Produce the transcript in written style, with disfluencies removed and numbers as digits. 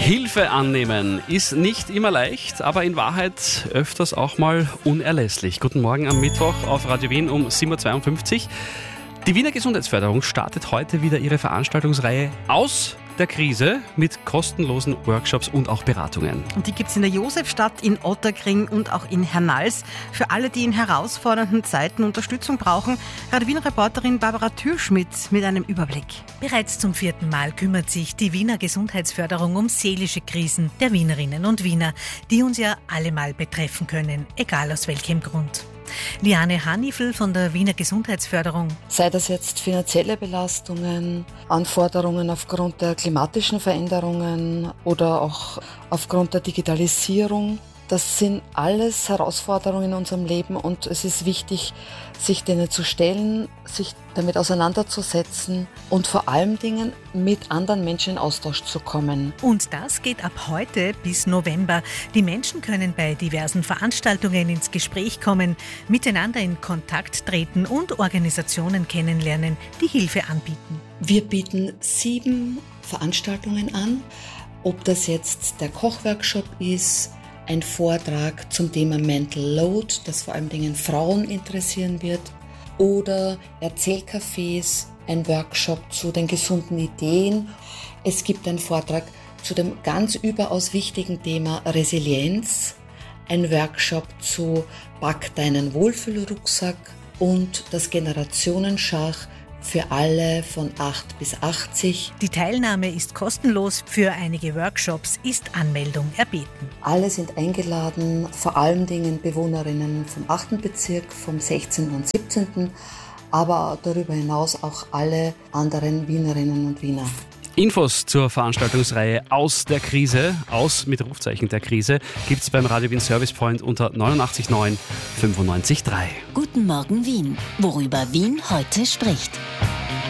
Hilfe annehmen ist nicht immer leicht, aber in Wahrheit öfters auch mal unerlässlich. Guten Morgen am Mittwoch auf Radio Wien um 7.52 Uhr. Die Wiener Gesundheitsförderung startet heute wieder ihre Veranstaltungsreihe aus der Krise mit kostenlosen Workshops und auch Beratungen. Und die gibt es in der Josefstadt, in Ottakring und auch in Hernals. Für alle, die in herausfordernden Zeiten Unterstützung brauchen, Radio Wien-Reporterin Barbara Thürschmidt mit einem Überblick. Bereits zum 4. Mal kümmert sich die Wiener Gesundheitsförderung um seelische Krisen der Wienerinnen und Wiener, die uns ja alle mal betreffen können, egal aus welchem Grund. Liane Hanifl von der Wiener Gesundheitsförderung. Sei das jetzt finanzielle Belastungen, Anforderungen aufgrund der klimatischen Veränderungen oder auch aufgrund der Digitalisierung. Das sind alles Herausforderungen in unserem Leben und es ist wichtig, sich denen zu stellen, sich damit auseinanderzusetzen und vor allen Dingen mit anderen Menschen in Austausch zu kommen. Und das geht ab heute bis November. Die Menschen können bei diversen Veranstaltungen ins Gespräch kommen, miteinander in Kontakt treten und Organisationen kennenlernen, die Hilfe anbieten. Wir bieten 7 Veranstaltungen an, ob das jetzt der Kochworkshop ist, ein Vortrag zum Thema Mental Load, das vor allen Dingen Frauen interessieren wird, oder Erzählcafés, ein Workshop zu den gesunden Ideen. Es gibt einen Vortrag zu dem ganz überaus wichtigen Thema Resilienz, ein Workshop zu Pack deinen Wohlfühlrucksack und das Generationenschach für alle von 8 bis 80. Die Teilnahme ist kostenlos. Für einige Workshops ist Anmeldung erbeten. Alle sind eingeladen, vor allen Dingen Bewohnerinnen vom 8. Bezirk, vom 16. und 17., aber darüber hinaus auch alle anderen Wienerinnen und Wiener. Infos zur Veranstaltungsreihe Aus der Krise, aus mit Rufzeichen der Krise, gibt's beim Radio Wien Service Point unter 89.9 95.3. Guten Morgen Wien, worüber Wien heute spricht.